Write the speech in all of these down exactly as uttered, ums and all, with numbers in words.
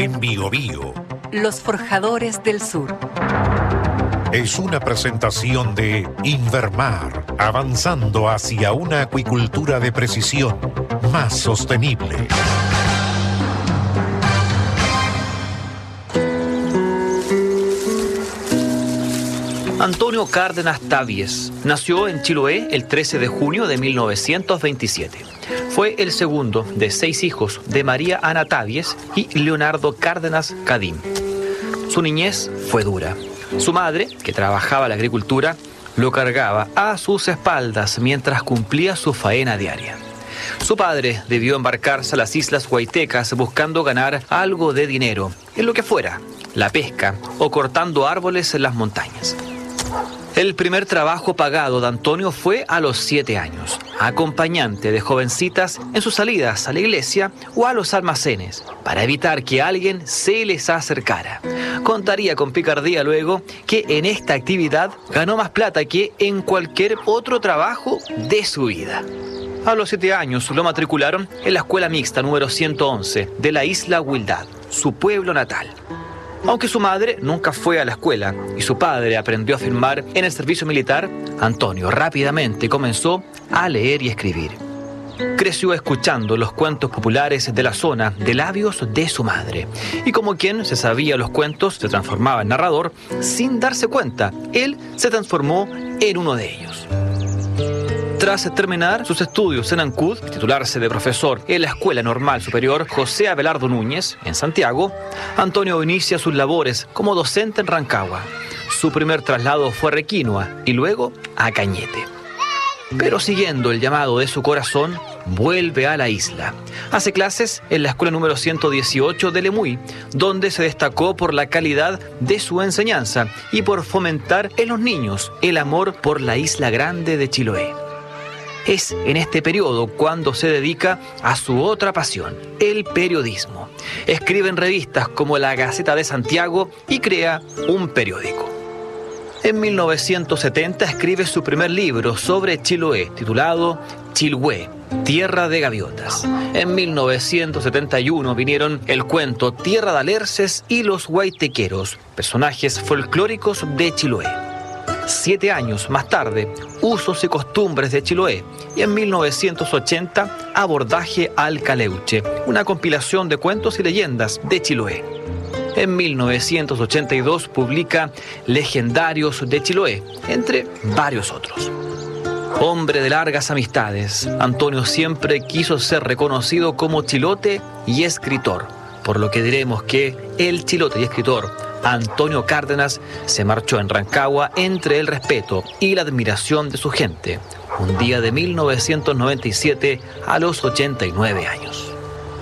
en Biobío. Los Forjadores del Sur. Es una presentación de Invermar, avanzando hacia una acuicultura de precisión más sostenible. Antonio Cárdenas Tavies nació en Chiloé el trece de junio de mil novecientos veintisiete. Fue el segundo de seis hijos de María Ana Tavies y Leonardo Cárdenas Cadín. Su niñez fue dura. Su madre, que trabajaba la agricultura, lo cargaba a sus espaldas mientras cumplía su faena diaria. Su padre debió embarcarse a las Islas Huaytecas buscando ganar algo de dinero, en lo que fuera, la pesca o cortando árboles en las montañas. El primer trabajo pagado de Antonio fue a los siete años, acompañante de jovencitas en sus salidas a la iglesia o a los almacenes, para evitar que alguien se les acercara. Contaría con picardía luego que en esta actividad ganó más plata que en cualquier otro trabajo de su vida. A los siete años lo matricularon en la escuela mixta número ciento once de la isla Huildad, su pueblo natal. Aunque su madre nunca fue a la escuela y su padre aprendió a firmar en el servicio militar, Antonio rápidamente comenzó a leer y escribir. Creció escuchando los cuentos populares de la zona de labios de su madre. Y como quien se sabía los cuentos se transformaba en narrador, sin darse cuenta, él se transformó en uno de ellos. Tras terminar sus estudios en Ancud, titularse de profesor en la Escuela Normal Superior José Abelardo Núñez, en Santiago, Antonio inicia sus labores como docente en Rancagua. Su primer traslado fue a Requinoa y luego a Cañete. Pero siguiendo el llamado de su corazón, vuelve a la isla. Hace clases en la escuela número ciento dieciocho de Lemuy, donde se destacó por la calidad de su enseñanza y por fomentar en los niños el amor por la isla grande de Chiloé. Es en este periodo cuando se dedica a su otra pasión, el periodismo. Escribe en revistas como La Gaceta de Santiago y crea un periódico. En mil novecientos setenta escribe su primer libro sobre Chiloé, titulado Chilhue, Tierra de Gaviotas. En mil novecientos setenta y uno vinieron el cuento Tierra de Alerces y los Huaytequeros, personajes folclóricos de Chiloé. Siete años más tarde, Usos y costumbres de Chiloé, y en mil novecientos ochenta, Abordaje al Caleuche, una compilación de cuentos y leyendas de Chiloé. En mil novecientos ochenta y dos publica Legendarios de Chiloé, entre varios otros. Hombre de largas amistades, Antonio siempre quiso ser reconocido como chilote y escritor, por lo que diremos que el chilote y escritor Antonio Cárdenas se marchó en Rancagua entre el respeto y la admiración de su gente, un día de mil novecientos noventa y siete a los ochenta y nueve años.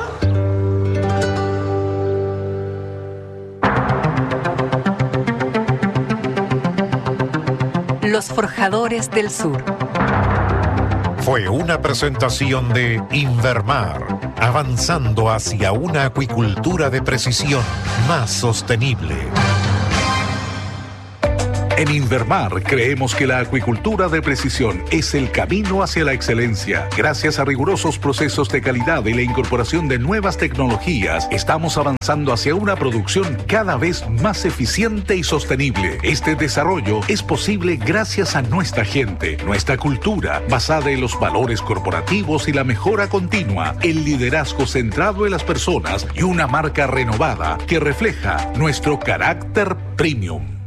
Los Forjadores del Sur. Fue una presentación de Invermar, avanzando hacia una acuicultura de precisión más sostenible. En Invermar creemos que la acuicultura de precisión es el camino hacia la excelencia. Gracias a rigurosos procesos de calidad y la incorporación de nuevas tecnologías, estamos avanzando hacia una producción cada vez más eficiente y sostenible. Este desarrollo es posible gracias a nuestra gente, nuestra cultura, basada en los valores corporativos y la mejora continua, el liderazgo centrado en las personas y una marca renovada que refleja nuestro carácter premium.